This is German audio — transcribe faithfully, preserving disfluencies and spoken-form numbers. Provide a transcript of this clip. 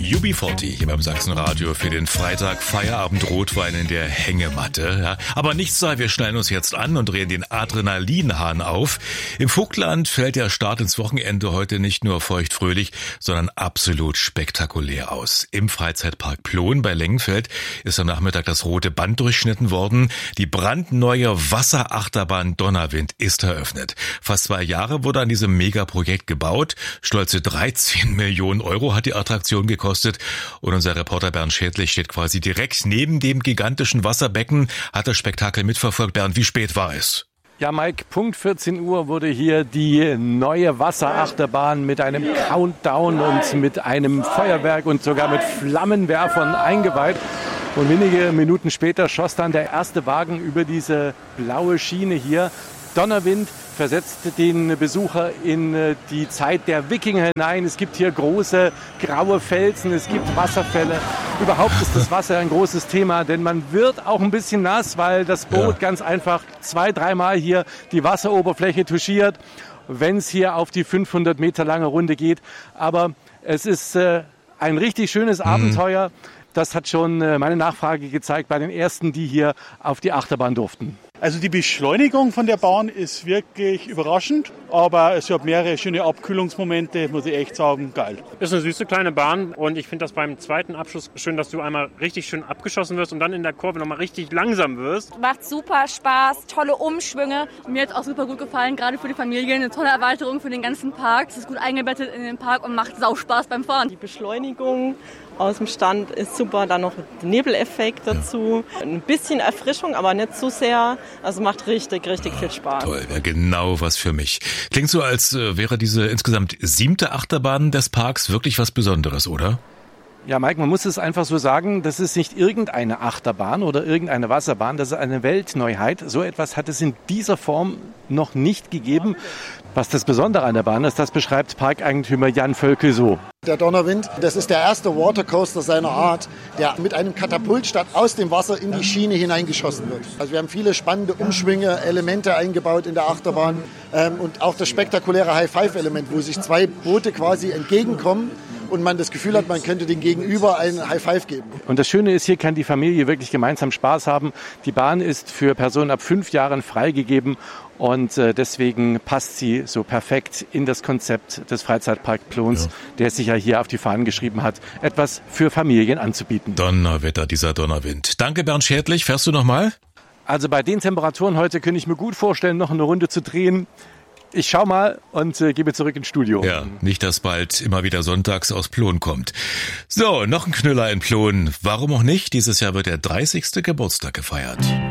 U B vierzig hier beim Sachsenradio für den Freitag Feierabend Rotwein in der Hängematte. Ja, aber nichts sei, wir schnallen uns jetzt an und drehen den Adrenalinhahn auf. Im Vogtland fällt der Start ins Wochenende heute nicht nur feuchtfröhlich, sondern absolut spektakulär aus. Im Freizeitpark Plon bei Lengenfeld ist am Nachmittag das rote Band durchschnitten worden. Die brandneue Wasserachterbahn Donnerwind ist eröffnet. Fast zwei Jahre wurde an diesem Megaprojekt gebaut. Stolze dreizehn Millionen Euro hat die Attraktion gekostet. Und unser Reporter Bernd Schädlich steht quasi direkt neben dem gigantischen Wasserbecken, hat das Spektakel mitverfolgt. Bernd, wie spät war es? Ja, Mike, Punkt vierzehn Uhr wurde hier die neue Wasserachterbahn mit einem Countdown und mit einem Feuerwerk und sogar mit Flammenwerfern eingeweiht. Und wenige Minuten später schoss dann der erste Wagen über diese blaue Schiene hier. Donnerwind versetzt den Besucher in die Zeit der Wikinger hinein. Es gibt hier große graue Felsen, es gibt Wasserfälle. Überhaupt ist das Wasser ein großes Thema, denn man wird auch ein bisschen nass, weil das Boot ja. ganz einfach zwei, dreimal hier die Wasseroberfläche touchiert, wenn es hier auf die fünfhundert Meter lange Runde geht. Aber es ist äh, ein richtig schönes mhm. Abenteuer. Das hat schon äh, meine Nachfrage gezeigt bei den Ersten, die hier auf die Achterbahn durften. Also die Beschleunigung von der Bahn ist wirklich überraschend, aber es hat mehrere schöne Abkühlungsmomente, muss ich echt sagen, geil. Ist eine süße kleine Bahn und ich finde das beim zweiten Abschluss schön, dass du einmal richtig schön abgeschossen wirst und dann in der Kurve nochmal richtig langsam wirst. Macht super Spaß, tolle Umschwünge. Mir hat es auch super gut gefallen, gerade für die Familie, eine tolle Erweiterung für den ganzen Park. Es ist gut eingebettet in den Park und macht sau Spaß beim Fahren. Die Beschleunigung aus dem Stand ist super, dann noch der Nebeleffekt dazu. Ja. Ein bisschen Erfrischung, aber nicht zu sehr. Also macht richtig, richtig viel Spaß. Toll, ja, genau was für mich. Klingt so, als wäre diese insgesamt siebte Achterbahn des Parks wirklich was Besonderes, oder? Ja, Mike, man muss es einfach so sagen, das ist nicht irgendeine Achterbahn oder irgendeine Wasserbahn, das ist eine Weltneuheit. So etwas hat es in dieser Form noch nicht gegeben. Was das Besondere an der Bahn ist, das beschreibt Parkeigentümer Jan Völkel so. Der Donnerwind, das ist der erste Watercoaster seiner Art, der mit einem Katapultstart aus dem Wasser in die Schiene hineingeschossen wird. Also wir haben viele spannende Umschwünge, Elemente eingebaut in der Achterbahn ähm, und auch das spektakuläre High-Five-Element, wo sich zwei Boote quasi entgegenkommen und man das Gefühl hat, man könnte dem Gegenüber ein High Five geben. Und das Schöne ist, hier kann die Familie wirklich gemeinsam Spaß haben. Die Bahn ist für Personen ab fünf Jahren freigegeben und äh, deswegen passt sie so perfekt in das Konzept des Freizeitpark Plons, ja. der sich ja hier auf die Fahnen geschrieben hat, etwas für Familien anzubieten. Donnerwetter, dieser Donnerwind. Danke, Bernd Schädlich. Fährst du noch mal? Also bei den Temperaturen heute könnte ich mir gut vorstellen, noch eine Runde zu drehen. Ich schau mal und äh, gebe zurück ins Studio. Ja, nicht, dass bald immer wieder sonntags aus Plon kommt. So, noch ein Knüller in Plon. Warum auch nicht? Dieses Jahr wird der dreißigste Geburtstag gefeiert.